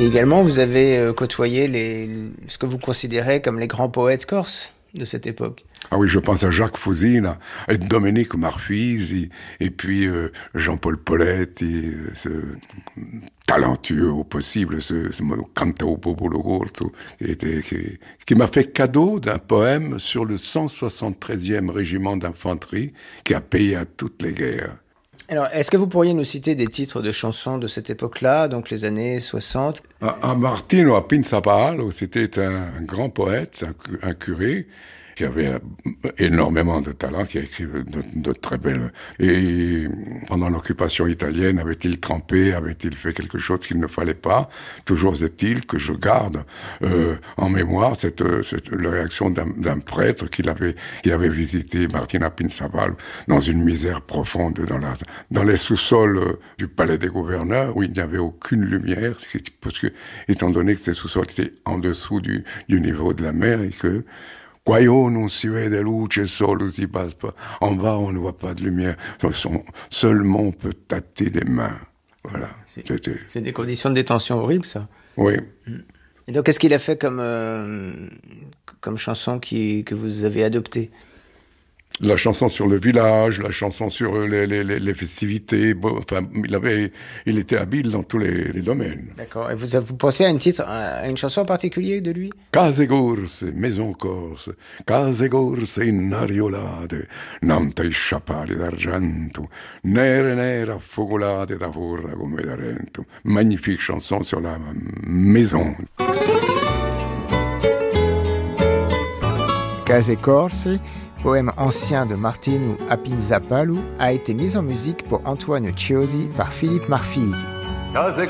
Et également, vous avez côtoyé ce que vous considérez comme les grands poètes corses de cette époque. Ah oui, je pense à Jacques Fusina, et Domenico Marfisi, et puis Jean-Paul Poletti, ce talentueux au possible, ce Cantao Popolo Corso, qui m'a fait cadeau d'un poème sur le 173e régiment d'infanterie qui a payé à toutes les guerres. Alors, est-ce que vous pourriez nous citer des titres de chansons de cette époque-là, donc les années 60 ? Martino Apinzapalo, c'était un grand poète, un curé, qui avait énormément de talent, qui a écrit de très belles... Et pendant l'occupation italienne, avait-il trempé, avait-il fait quelque chose qu'il ne fallait pas ? Toujours est-il que je garde en mémoire la réaction d'un prêtre qui avait visité Martina Pinzapalo dans une misère profonde dans les sous-sols du palais des gouverneurs, où il n'y avait aucune lumière, parce que, étant donné que ces sous-sols étaient en dessous du niveau de la mer, et que Quaio non si vede luce, solo si passe pas. En bas, on ne voit pas de lumière. Seulement, on peut tâter des mains. Voilà. C'est des conditions de détention horribles, ça. Oui. Et donc, qu'est-ce qu'il a fait comme chanson que vous avez adoptée ? La chanson sur le village, la chanson sur les festivités. Enfin, il était habile dans tous les domaines. D'accord. Et vous pensez à une chanson en particulier de lui ? Case corse, maison corse, case corse in ariolate, nante sciappate d'argento, nere affocolate da forra come d'argento. Magnifique chanson sur la maison. Case corse, poème ancien de Martino Apinzapalo, a été mis en musique pour Antoine Ciosi par Philippe Marfisi. Case